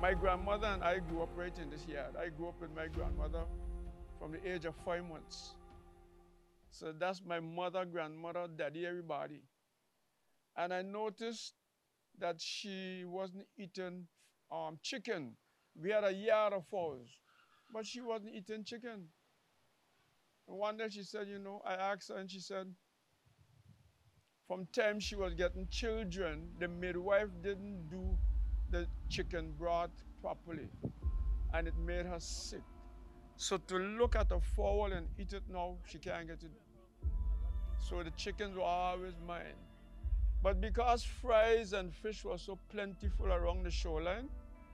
My grandmother and I grew up right in this yard. I grew up with my grandmother from the age of 5 months. So that's my mother, grandmother, daddy, everybody. And I noticed that she wasn't eating chicken. We had a yard of fowls, but she wasn't eating chicken. And one day she said, you know, I asked her and she said, from time she was getting children, the midwife didn't do the chicken broth properly, and it made her sick. So to look at a fowl and eat it now, she can't get it. So the chickens were always mine. But because fries and fish were so plentiful around the shoreline,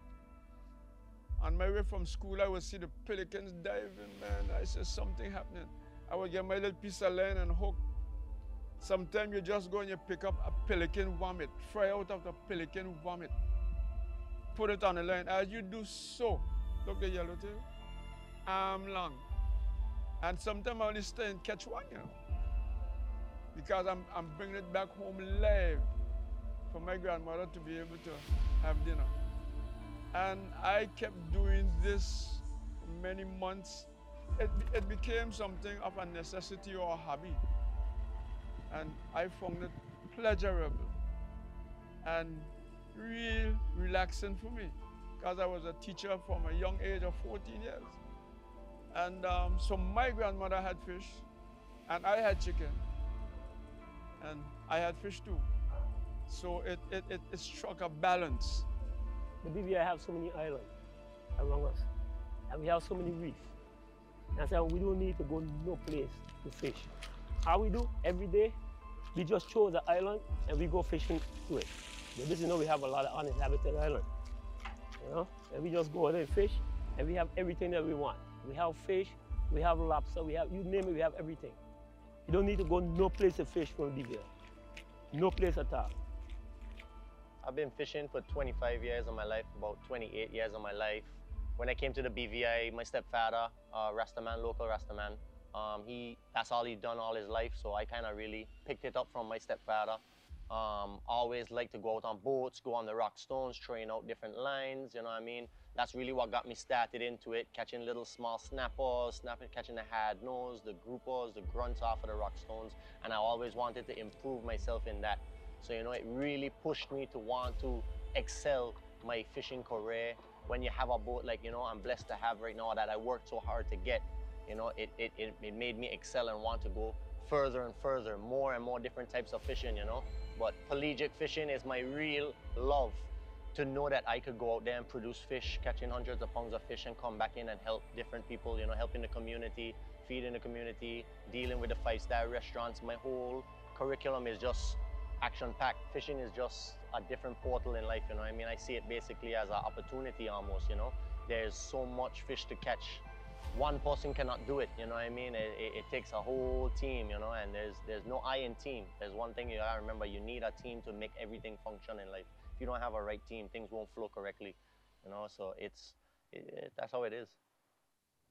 on my way from school, I would see the pelicans diving, man. I said, something happening. I would get my little piece of line and hook. Sometimes you just go and you pick up a pelican vomit, fry out of the pelican vomit, put it on the line. As you do so, look the yellowtail, arm long. And sometimes I only stay and catch one, you know, because I'm bringing it back home live for my grandmother to be able to have dinner. And I kept doing this for many months. It became something of a necessity or a hobby. And I found it pleasurable and real relaxing for me, because I was a teacher from a young age of 14 years. And so my grandmother had fish, and I had chicken, and I had fish too. So it struck a balance. The BVI have so many islands around us, and we have so many reefs. And so we don't need to go no place to fish. How we do every day, we just chose the island and we go fishing to it. But this, you know, we have a lot of uninhabited islands, you know, and we just go there and fish, and we have everything that we want. We have fish, we have lobster, we have, you name it, we have everything. You don't need to go no place to fish from BVI. No place at all. I've been fishing for 25 years of my life, about 28 years of my life. When I came to the BVI, my stepfather, Rastaman, local Rastaman, that's all he'd done all his life, so I kind of really picked it up from my stepfather. Always liked to go out on boats, go on the rock stones, trying out different lines, you know what I mean? That's really what got me started into it, catching little small snappers, catching the hard nose, the groupers, the grunts off of the rock stones, and I always wanted to improve myself in that. So, you know, it really pushed me to want to excel my fishing career. When you have a boat like, you know, I'm blessed to have right now that I worked so hard to get, you know, it made me excel and want to go further and further, more and more different types of fishing, you know. But pelagic fishing is my real love, to know that I could go out there and produce fish, catching hundreds of pounds of fish and come back in and help different people, you know, helping the community, feeding the community, dealing with the five-star restaurants. My whole curriculum is just action-packed. Fishing is just a different portal in life, you know what I mean? I see it basically as an opportunity almost, you know? There's so much fish to catch. One person cannot do it, you know what I mean? It takes a whole team, you know, and there's no I in team. There's one thing you gotta remember, you need a team to make everything function in life. If you don't have a right team, things won't flow correctly, you know? So that's how it is.